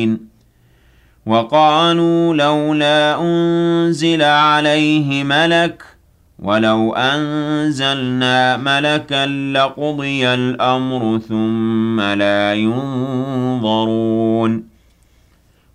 وقالوا لولا أنزل عليه ملك ولو أنزلنا ملكا لقضي الأمر ثم لا ينظرون